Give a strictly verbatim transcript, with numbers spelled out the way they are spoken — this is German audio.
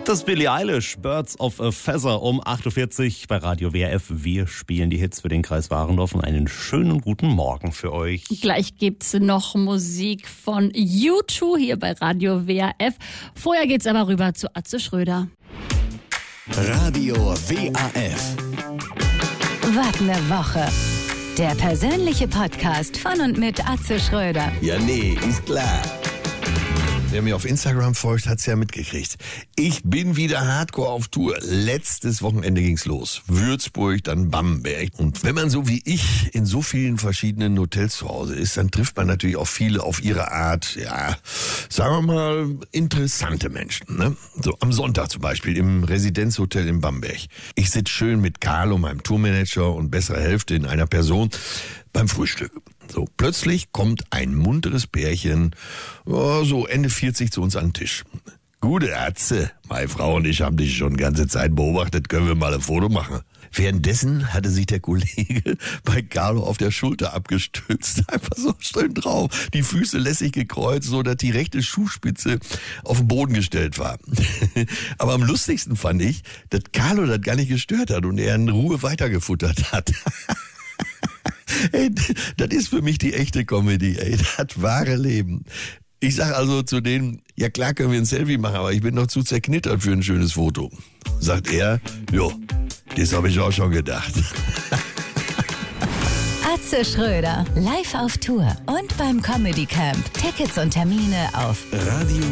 Das ist Billie Eilish, Birds of a Feather um acht Uhr vierzig bei Radio W R F. Wir spielen die Hits für den Kreis Warendorf und einen schönen guten Morgen für euch. Gleich gibt's noch Musik von U zwei hier bei Radio W R F. Vorher geht's aber rüber zu Atze Schröder. Radio W A F. Was ne Woche. Der persönliche Podcast von und mit Atze Schröder. Ja, nee, ist klar. Wer mir auf Instagram folgt, hat's ja mitgekriegt. Ich bin wieder hardcore auf Tour. Letztes Wochenende ging's los. Würzburg, dann Bamberg. Und wenn man so wie ich in so vielen verschiedenen Hotels zu Hause ist, dann trifft man natürlich auch viele auf ihre Art, ja, sagen wir mal, interessante Menschen. Ne? So am Sonntag zum Beispiel im Residenzhotel in Bamberg. Ich sitze schön mit Carlo, meinem Tourmanager und besserer Hälfte in einer Person beim Frühstück. So, plötzlich kommt ein munteres Pärchen, oh, so Ende vierzig, zu uns an den Tisch. Gute Atze, meine Frau und ich haben dich schon die ganze Zeit beobachtet, können wir mal ein Foto machen. Währenddessen hatte sich der Kollege bei Carlo auf der Schulter abgestützt, einfach so schön drauf, die Füße lässig gekreuzt, so dass die rechte Schuhspitze auf den Boden gestellt war. Aber am lustigsten fand ich, dass Carlo das gar nicht gestört hat und er in Ruhe weitergefuttert hat. Ey, das ist für mich die echte Comedy, ey, das wahre Leben. Ich sag also zu denen, ja klar können wir ein Selfie machen, aber ich bin noch zu zerknittert für ein schönes Foto. Sagt er, jo, das habe ich auch schon gedacht. Atze Schröder, live auf Tour und beim Comedy Camp. Tickets und Termine auf Radio